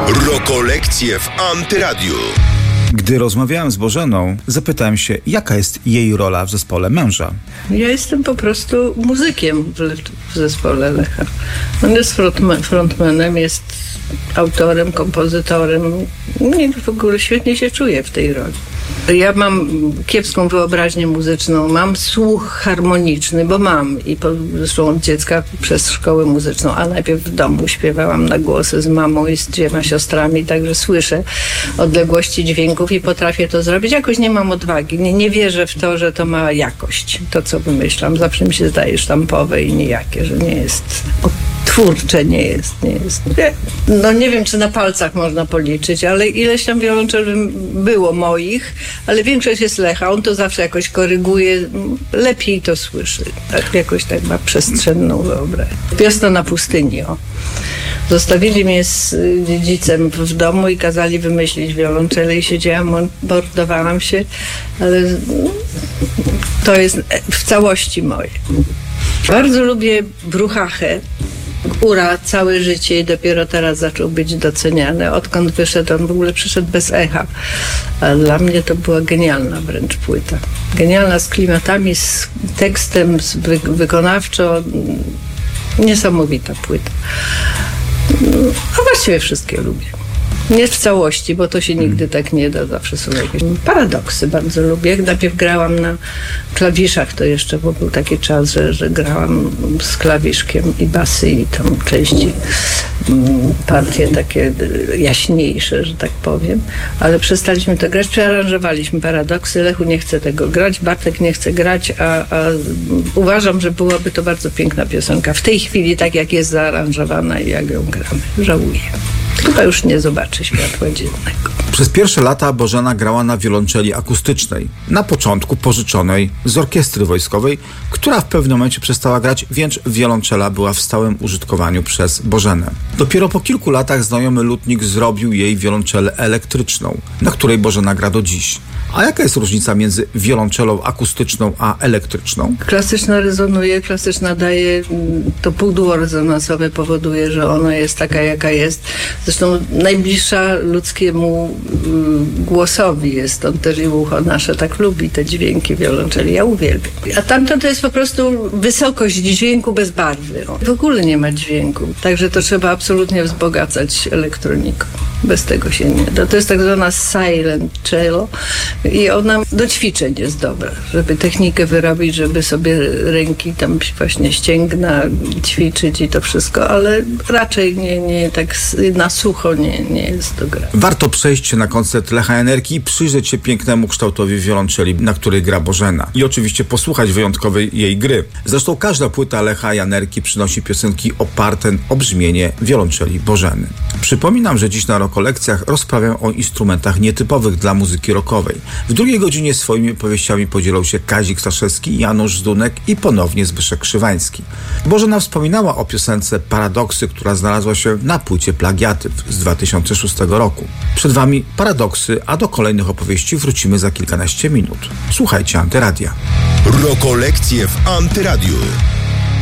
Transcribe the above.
Rokolekcje w Antyradiu. Gdy rozmawiałem z Bożeną, zapytałem się, jaka jest jej rola w zespole męża. Ja jestem po prostu muzykiem w zespole Lecha. On jest frontmanem, jest autorem, kompozytorem. Nie, w ogóle świetnie się czuję w tej roli. Ja mam kiepską wyobraźnię muzyczną, mam słuch harmoniczny, bo mam i zresztą od dziecka przez szkołę muzyczną, a najpierw w domu śpiewałam na głosy z mamą i z 2 siostrami, także słyszę odległości dźwięków i potrafię to zrobić. Jakoś nie mam odwagi, nie wierzę w to, że to ma jakość, to co wymyślam. Zawsze mi się zdaje sztampowe i nijakie, że nie jest twórcze, nie jest. No nie wiem, czy na palcach można policzyć, ale ileś tam wiolonczeli było moich, ale większość jest Lecha. On to zawsze jakoś koryguje, lepiej to słyszy. Tak, jakoś tak ma przestrzenną wyobraźnię. Wiosna na pustyni, o. Zostawili mnie z dziedzicem w domu i kazali wymyślić wiolonczele i siedziałam, mordowałam się, ale to jest w całości moje. Bardzo lubię Bruchachę. Ura całe życie i dopiero teraz zaczął być doceniany. Odkąd wyszedł, on w ogóle przyszedł bez echa. A dla mnie to była genialna wręcz płyta. Genialna z klimatami, z tekstem, wykonawczo. Niesamowita płyta. A właściwie wszystkie lubię. Nie w całości, bo to się nigdy tak nie da. Zawsze są jakieś paradoksy. Bardzo lubię. Jak najpierw grałam na klawiszach, to jeszcze, bo był taki czas, że grałam z klawiszkiem i basy i tam części partie takie jaśniejsze, że tak powiem. Ale przestaliśmy to grać, przearanżowaliśmy paradoksy. Lechu nie chce tego grać, Bartek nie chce grać, a uważam, że byłaby to bardzo piękna piosenka. W tej chwili, tak jak jest zaaranżowana i jak ją gramy. Żałuję. Chyba już nie zobaczy światła dziennego. Przez pierwsze lata Bożena grała na wiolonczeli akustycznej, na początku pożyczonej z orkiestry wojskowej, która w pewnym momencie przestała grać, więc wiolonczela była w stałym użytkowaniu przez Bożenę. Dopiero po kilku latach znajomy lutnik zrobił jej wiolonczelę elektryczną, na której Bożena gra do dziś. A jaka jest różnica między wiolonczelą akustyczną a elektryczną? Klasyczna rezonuje, klasyczna daje, to pudło rezonansowe powoduje, że ona jest taka, jaka jest. Zresztą najbliższa ludzkiemu głosowi jest. On też i ucho nasze tak lubi te dźwięki wiolonczeli. Ja uwielbiam. A tamto to jest po prostu wysokość dźwięku bez barwy. W ogóle nie ma dźwięku. Także to trzeba absolutnie wzbogacać elektroniką. Bez tego się nie da. To jest tak zwana silent cello i ona do ćwiczeń jest dobra, żeby technikę wyrobić, żeby sobie ręki tam właśnie ścięgna ćwiczyć i to wszystko, ale raczej nie tak na sucho nie jest to gra. Warto przejść się na koncert Lecha Janerki i przyjrzeć się pięknemu kształtowi wiolonczeli, na której gra Bożena. I oczywiście posłuchać wyjątkowej jej gry. Zresztą każda płyta Lecha Janerki przynosi piosenki oparte o brzmienie wiolonczeli Bożeny. Przypominam, że dziś na Rokolekcjach rozprawiam o instrumentach nietypowych dla muzyki rockowej. W drugiej godzinie swoimi opowieściami podzielą się Kazik Staszewski, Janusz Zdunek i ponownie Zbyszek Krzywański. Bożena wspominała o piosence Paradoksy, która znalazła się na płycie Plagiatyw z 2006 roku. Przed Wami Paradoksy, a do kolejnych opowieści wrócimy za kilkanaście minut. Słuchajcie Antyradia. Rokolekcje w Antyradiu.